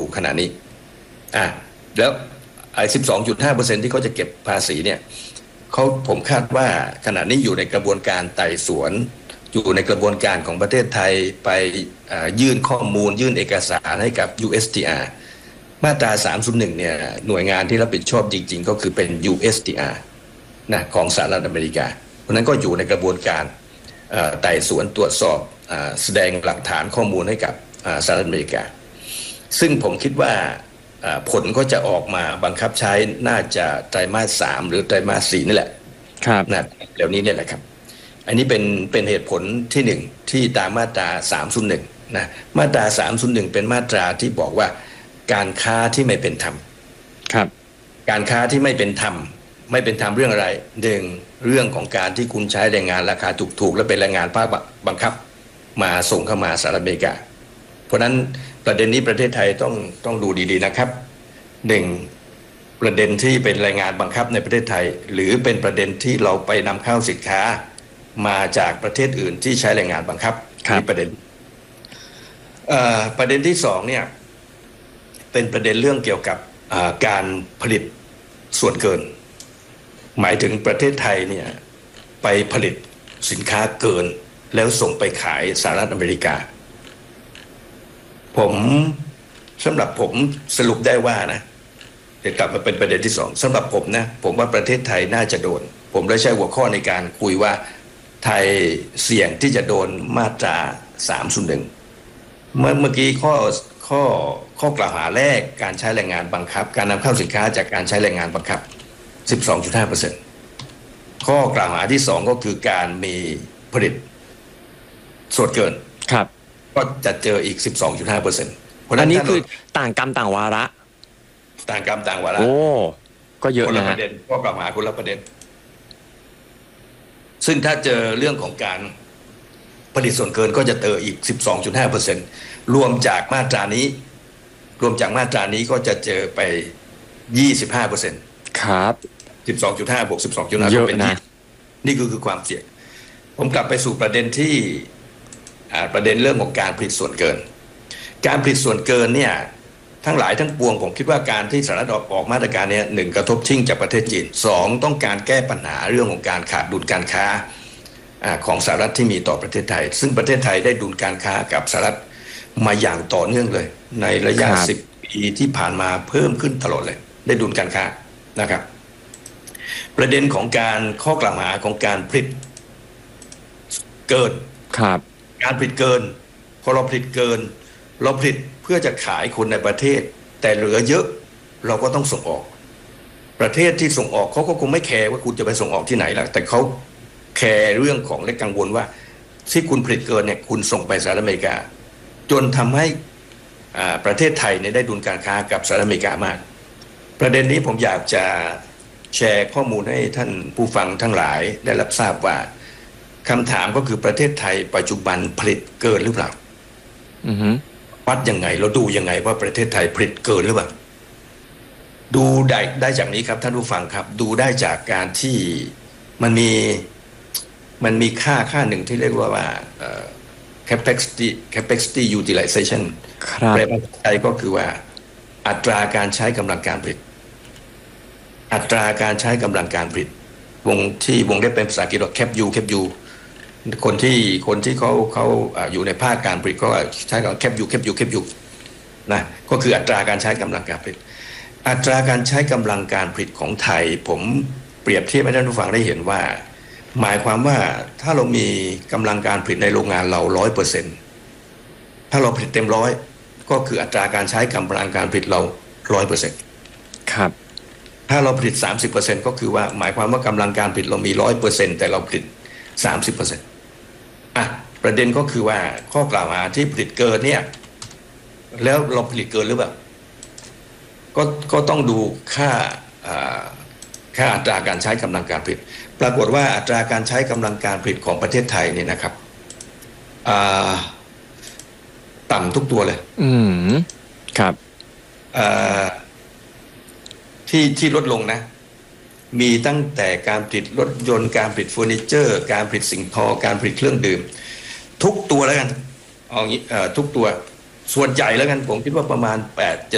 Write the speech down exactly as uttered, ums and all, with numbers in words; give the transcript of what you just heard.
ขณะนี้อ่ะแล้วไอ้สิบสองจุดห้าเปอร์เซ็นต์ที่เขาจะเก็บภาษีเนี่ยเขาผมคาดว่าขณะนี้อยู่ในกระบวนการไต่สวนอยู่ในกระบวนการของประเทศไทยไปยื่นข้อมูลยื่นเอกสารให้กับ ยู เอส ที อาร์ มาตราสามศูนย์หนึ่งเนี่ยหน่วยงานที่รับผิดชอบจริงๆก็คือเป็น ยู เอส ที อาร์ นะของสหรัฐอเมริกาเพราะนั้นก็อยู่ในกระบวนการไต่สวนตรวจสอบแสดงหลักฐานข้อมูลให้กับสหรัฐอเมริกาซึ่งผมคิดว่าผลก็จะออกมาบังคับใช้น่าจะไตรมาสสามหรือไตรมาสสี่นี่แหละครับนะเดี๋ยวนี้เนี่ยแหละครับอันนี้เป็นเป็นเหตุผลที่หนึ่งที่ตามมาตราสามศูนย์หนึ่งนะมาตราสามศูนย์หนึ่งเป็นมาตราที่บอกว่าการค้าที่ไม่เป็นธรรมครับการค้าที่ไม่เป็นธรรมไม่เป็นธรรมเรื่องอะไรหนึ่งเรื่องของการที่คุณใช้แรงงานราคาถูกๆและเป็นแรงงานภาคบังคับมาส่งเข้ามาสหรัฐอเมริกาเพราะนั้นประเด็นนี้ประเทศไทยต้องต้องดูดีๆนะครับหนึ่งประเด็นที่เป็นแรงงานบังคับในประเทศไทยหรือเป็นประเด็นที่เราไปนำเข้าสินค้ามาจากประเทศอื่นที่ใช้แรงงานบังคับนี่ประเด็นประเด็นที่สองเนี่ยเป็นประเด็นเรื่องเกี่ยวกับการผลิตส่วนเกินหมายถึงประเทศไทยเนี่ยไปผลิตสินค้าเกินแล้วส่งไปขายสหรัฐอเมริกาผมสำหรับผมสรุปได้ว่านะเดี๋ยวกลับมาเป็นประเด็นที่สองสำหรับผมนะผมว่าประเทศไทยน่าจะโดนผมได้ใช้หัวข้อในการคุยว่าไทยเสี่ยงที่จะโดนมาตราสามศูนย์หนึ่งเมื่อเมื่อกี้ข้อข้อข้อกล่าวหาแรกการใช้แรงงานบังคับการนำเข้าสินค้าจากการใช้แรงงานบังคับ สิบสองจุดห้าเปอร์เซ็นต์ ข้อกล่าวหาที่สองก็คือการมีผลิตส่วนเกินครับก็จะเจออีก สิบสองจุดห้าเปอร์เซ็นต์เพราะนั้นนี่คือต่างกรรมต่างวาระต่างกรรมต่างวาระโอ้ก็เยอะนะคนละประเด็นข้อกล่าวหาคนละประเด็นซึ่งถ้าเจอเรื่องของการผลิตส่วนเกินก็จะเจออีก สิบสองจุดห้าเปอร์เซ็นต์ รวมจากมาตรานี้รวมจากมาตรานี้ก็จะเจอไป ยี่สิบห้าเปอร์เซ็นต์ครับสิบสองจุดห้า บวก สิบสองจุดห้า ก็เป็นนี่คือคือความเสี่ยงผมกลับไปสู่ประเด็นที่ประเด็นเรื่องของการผลิตส่วนเกินการผลิตส่วนเกินเนี่ยทั้งหลายทั้งปวงผมคิดว่าการที่สหรัฐออกออกมาตรการนี้หนึ่งกระทบชิ่งจากประเทศจีนสองต้องการแก้ปัญหาเรื่องของการขาดดุลการค้าของสหรัฐที่มีต่อประเทศไทยซึ่งประเทศไทยได้ดุลการค้ากับสหรัฐมาอย่างต่อเนื่องเลยในระยะสิบปีที่ผ่านมาเพิ่มขึ้นตลอดเลยได้ดุลการค้านะครับประเด็นของการข้อกล่าวหาของการผลิตเกินครับการผลิตเกินพอเราผลิตเกินเราผลิตเพื่อจะขายคนในประเทศแต่เหลือเยอะเราก็ต้องส่งออกประเทศที่ส่งออกเขาก็คงไม่แคร์ว่าคุณจะไปส่งออกที่ไหนล่ะแต่เขาแคร์เรื่องของและกังวลว่าที่คุณผลิตเกินเนี่ยคุณส่งไปสหรัฐอเมริกาจนทำให้ประเทศไทยเนี่ยได้ดุลการค้ากับสหรัฐอเมริกามากประเด็นนี้ผมอยากจะแชร์ข้อมูลให้ท่านผู้ฟังทั้งหลายได้รับทราบว่าคำถามก็คือประเทศไทยปัจจุบันผลิตเกินหรือเปล่าอือฮึวัดยังไงเราดูยังไงว่าประเทศไทยผลิตเกินหรือเปล่าดูได้ได้จากนี้ครับท่านผู้ฟังครับดูได้จากการที่มันมีมันมีค่าค่าหนึ่งที่เรียกว่าว่า capacity capacity utilization ครับแปลเป็นไทยก็คือว่าอัตราการใช้กำลังการผลิตอัตราการใช้กำลังการผลิตวงที่วงเล็บเป็นภาษาอังกฤษว่า cap u cap u คนที่คนที่เขาเขาอยู่ในภาคการผลิตก็ใช้คำว่า cap u cap u cap u นะก็คืออัตราการใช้กำลังการผลิตอัตราการใช้กำลังการผลิตของไทยผมเปรียบเทียบให้ท่านผู้ฟังได้เห็นว่าหมายความว่าถ้าเรามีกำลังการผลิตในโรงงานเราร้อยเปอร์เซ็นต์ถ้าเราผลิตเต็มร้อยก็คืออัตราการใช้กำลังการผลิตเราร้อยเปอร์เซ็นต์ครับถ้าเราผลิต สามสิบเปอร์เซ็นต์ ก็คือว่าหมายความว่ากำลังการผลิตเรามี ร้อยเปอร์เซ็นต์ แต่เราผลิต สามสิบเปอร์เซ็นต์ อ่ะประเด็นก็คือว่าข้อกล่าวหาที่ผลิตเกินเนี่ยแล้วเราผลิตเกินหรือเปล่าก็ก็ต้องดูค่าค่าอัตราการใช้กำลังการผลิตปรากฏว่าอัตราการใช้กำลังการผลิตของประเทศไทยเนี่ยนะครับต่ำทุกตัวเลยอืมครับที่ที่ลดลงนะมีตั้งแต่การผลิตรถยนต์การผลิตเฟอร์นิเจอร์การผลิตสิ่งทอการผลิตเครื่องดื่มทุกตัวแล้วกันเอางี้ทุกตัวส่วนใหญ่แล้วกันผมคิดว่าประมาณแปด